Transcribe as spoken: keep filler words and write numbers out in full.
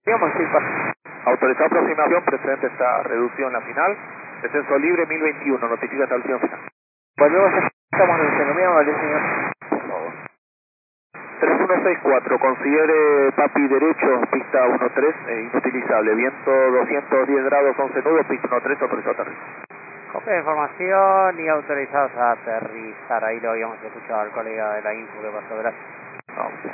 Digamos, sí, pa- autorizado aproximación, precedente está reducido en la final. Descenso libre mil veintiuno, notifica estación final. Volvemos a... Estamos en el centro. Muy amable, señor. Por favor. tres uno seis cuatro, considere papi derecho, pista uno tres, eh, inutilizable. Viento doscientos diez grados, once nudos, pista uno tres, autorizado aterrizo. Copia de información y autorizados a aterrizar. Ahí lo habíamos escuchado al colega de la info que pasó. Gracias.